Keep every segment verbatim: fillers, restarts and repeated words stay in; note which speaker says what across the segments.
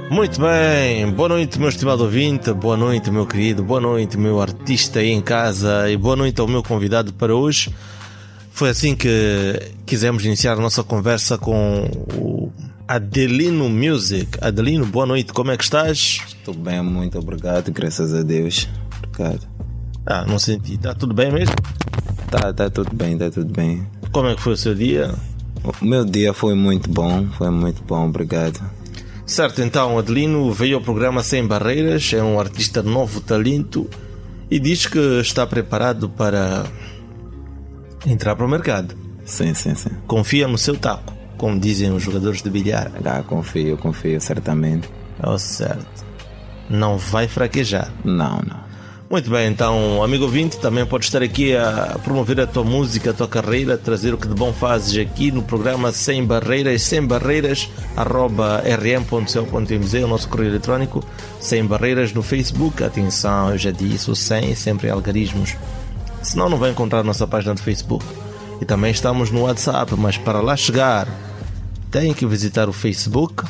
Speaker 1: Muito bem, boa noite meu estimado ouvinte, boa noite meu querido, boa noite meu artista aí em casa e boa noite ao meu convidado para hoje. Foi assim que quisemos iniciar a nossa conversa com o Adelino Music. Adelino, boa noite, como é que estás?
Speaker 2: Estou bem, muito obrigado, graças a Deus. Obrigado.
Speaker 1: Ah, não senti, está tudo bem mesmo?
Speaker 2: Tá, tá tudo bem, tá tudo bem.
Speaker 1: Como é que foi o seu dia?
Speaker 2: O meu dia foi muito bom, foi muito bom, obrigado.
Speaker 1: Certo, então Adelino veio ao programa Sem Barreiras, é um artista novo talento e diz que está preparado para entrar para o mercado.
Speaker 2: Sim, sim, sim.
Speaker 1: Confia no seu taco, como dizem os jogadores de bilhar.
Speaker 2: Ah, confio, confio, certamente.
Speaker 1: Oh, certo. Não vai fraquejar.
Speaker 2: Não, não.
Speaker 1: Muito bem, então, amigo ouvinte, também podes estar aqui a promover a tua música, a tua carreira, trazer o que de bom fazes aqui no programa Sem Barreiras, sem barreiras, arroba r m ponto c o ponto m z, o nosso correio eletrónico, Sem Barreiras no Facebook. Atenção, eu já disse, o sem, sempre algarismos, senão não vai encontrar a nossa página do Facebook. E também estamos no WhatsApp, mas para lá chegar, tem que visitar o Facebook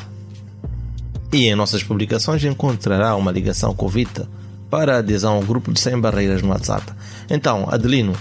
Speaker 1: e em nossas publicações encontrará uma ligação com o Vita para adesão ao grupo de Sem Barreiras no WhatsApp. Então, Adelino,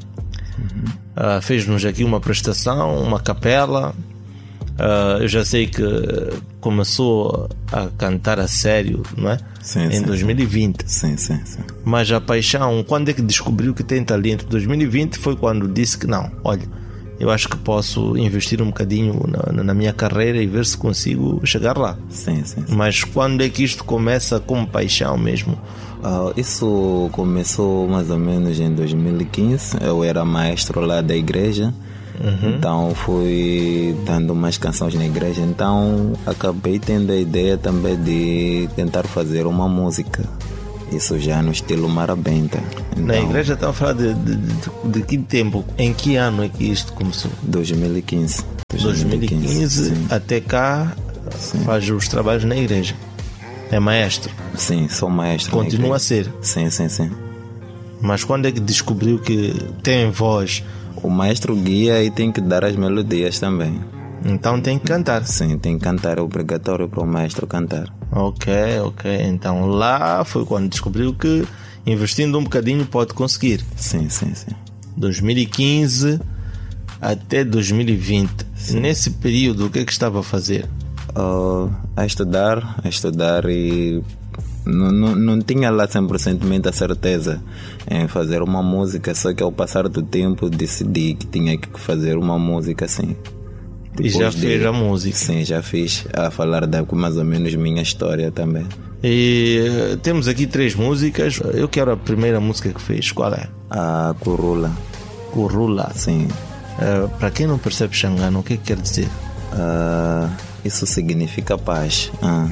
Speaker 1: uhum. uh, fez-nos aqui uma prestação, uma capela. Uh, eu já sei que começou a cantar a sério, não é?
Speaker 2: Sim,
Speaker 1: em
Speaker 2: sim,
Speaker 1: dois mil e vinte.
Speaker 2: Sim, sim, sim.
Speaker 1: Mas a paixão, quando é que descobriu que tem talento? dois mil e vinte foi quando disse que não, olha, eu acho que posso investir um bocadinho na, na minha carreira e ver se consigo chegar lá.
Speaker 2: Sim, sim, sim.
Speaker 1: Mas quando é que isto começa como paixão mesmo?
Speaker 2: Uh, isso começou mais ou menos em dois mil e quinze. Eu era maestro lá da igreja. Uhum. Então fui dando umas canções na igreja. Então acabei tendo a ideia também de tentar fazer uma música. Isso já no estilo marabenta. Então,
Speaker 1: na igreja estava a falar de, de, de, de que tempo? Em que ano é que isto começou?
Speaker 2: dois mil e quinze.
Speaker 1: dois mil e quinze até cá. Sim. Faz os trabalhos na igreja. É maestro?
Speaker 2: Sim, sou maestro.
Speaker 1: Continua a ser?
Speaker 2: Sim, sim, sim.
Speaker 1: Mas quando é que descobriu que tem voz?
Speaker 2: O maestro guia e tem que dar as melodias também.
Speaker 1: Então tem que cantar?
Speaker 2: Sim, tem que cantar, é obrigatório para o maestro cantar.
Speaker 1: Ok, ok. Então lá foi quando descobriu que investindo um bocadinho pode conseguir.
Speaker 2: Sim, sim, sim.
Speaker 1: dois mil e quinze até dois mil e vinte. Sim. Nesse período, o que é que estava a fazer?
Speaker 2: Uh, a estudar, a estudar e não, não, não tinha lá cem por cento a certeza em fazer uma música, só que ao passar do tempo decidi que tinha que fazer uma música assim.
Speaker 1: Depois e já de... fez a música?
Speaker 2: Sim, já fiz, a falar da mais ou menos minha história também.
Speaker 1: E uh, temos aqui três músicas. Eu quero a primeira música que fez, qual é?
Speaker 2: A Curula.
Speaker 1: Curula?
Speaker 2: Sim.
Speaker 1: Uh, para quem não percebe xangano, o que, é que quer dizer?
Speaker 2: Uh, isso significa paz. Uh.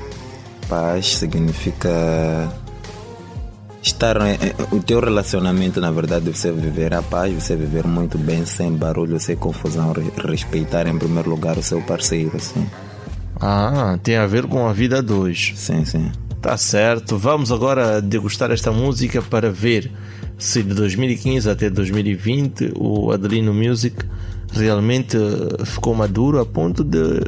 Speaker 2: Paz significa estar. O teu relacionamento, na verdade, você viver a paz, você viver muito bem, sem barulho, sem confusão, respeitar em primeiro lugar o seu parceiro, assim.
Speaker 1: Ah, tem a ver com a vida a dois.
Speaker 2: Sim, sim.
Speaker 1: Tá certo. Vamos agora degustar esta música para ver se de dois mil e quinze até dois mil e vinte o Adelino Music realmente ficou maduro a ponto de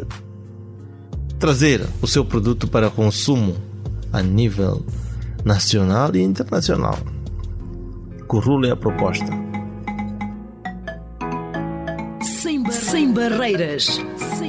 Speaker 1: trazer o seu produto para consumo a nível nacional e internacional. Curula é a proposta.
Speaker 3: Sem, bar- sem barreiras.